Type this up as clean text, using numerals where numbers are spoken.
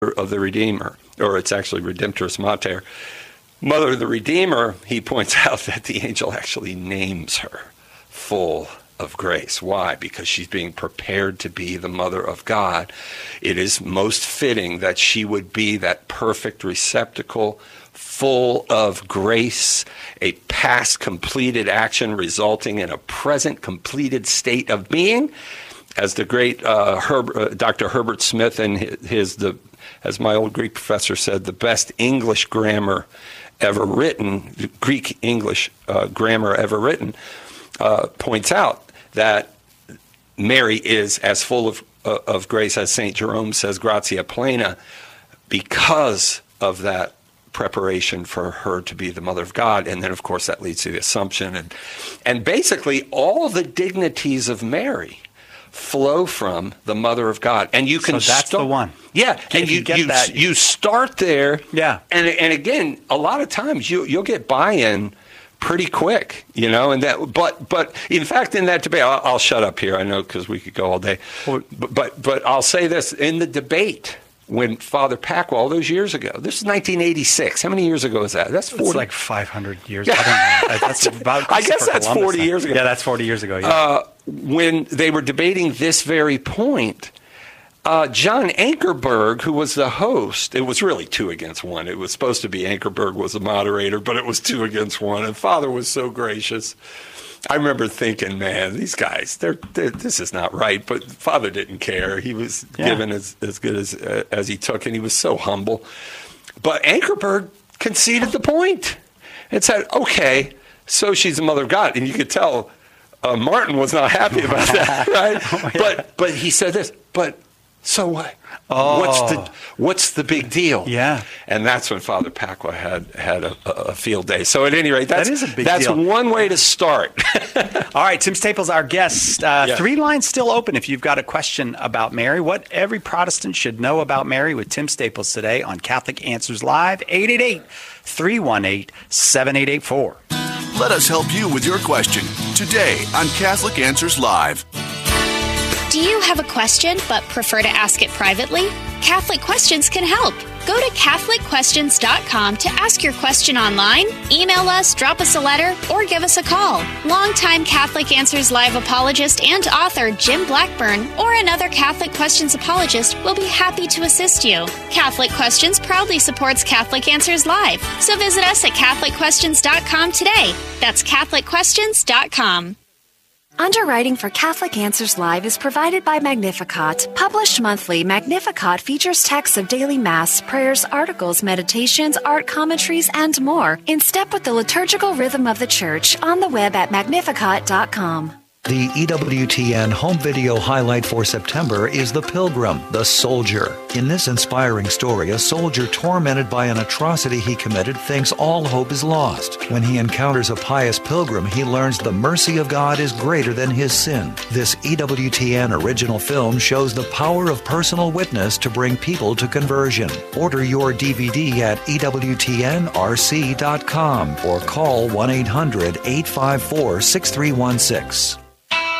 of the Redeemer, or it's actually Redemptoris Mater. Mother of the Redeemer, he points out that the angel actually names her full of grace. Why? Because she's being prepared to be the mother of God. It is most fitting that she would be that perfect receptacle, full of grace, a past completed action resulting in a present completed state of being. As the great Dr. Herbert Smith and as my old Greek professor said, the best English grammar ever written, Greek English grammar ever written, points out that Mary is as full of grace as St. Jerome says, gratia plena, because of that preparation for her to be the mother of God. And then, of course, that leads to the Assumption. And basically, all the dignities of Mary flow from the mother of God. And you can So that's the one. Yeah, and you start there. Yeah. And again, a lot of times you'll get buy-in pretty quick, and that. But in fact, in that debate, I'll shut up here. I know because we could go all day. But I'll say this: in the debate when Father Pacwa, all those years ago, this is 1986. How many years ago is that? That's 40. It's like 500 years. I don't know. That's about. I guess that's 40 years ago. Yeah, that's 40 years ago. Yeah. When they were debating this very point, John Ankerberg, who was the host, it was really 2-1. It was supposed to be Ankerberg was the moderator, but it was 2-1. And Father was so gracious. I remember thinking, man, these guys, this is not right. But Father didn't care. He was given as good as he took, and he was so humble. But Ankerberg conceded the point and said, okay, so she's the mother of God. And you could tell Martin was not happy about that, right? But he said this, but so what? What's the big deal? Yeah. And that's when Father Pacwa had a field day. So at any rate, that is a big deal. That's one way to start. All right, Tim Staples, our guest. 3 lines still open if you've got a question about Mary. What every Protestant should know about Mary with Tim Staples today on Catholic Answers Live, 888-318-7884. Let us help you with your question today on Catholic Answers Live. Do you have a question but prefer to ask it privately? Catholic Questions can help. Go to CatholicQuestions.com to ask your question online, email us, drop us a letter, or give us a call. Longtime Catholic Answers Live apologist and author Jim Blackburn or another Catholic Questions apologist will be happy to assist you. Catholic Questions proudly supports Catholic Answers Live, so visit us at CatholicQuestions.com today. That's CatholicQuestions.com. Underwriting for Catholic Answers Live is provided by Magnificat. Published monthly, Magnificat features texts of daily Mass, prayers, articles, meditations, art commentaries, and more in step with the liturgical rhythm of the Church on the web at magnificat.com. The EWTN home video highlight for September is The Pilgrim, the Soldier. In this inspiring story, a soldier tormented by an atrocity he committed thinks all hope is lost. When he encounters a pious pilgrim, he learns the mercy of God is greater than his sin. This EWTN original film shows the power of personal witness to bring people to conversion. Order your DVD at EWTNRC.com or call 1-800-854-6316.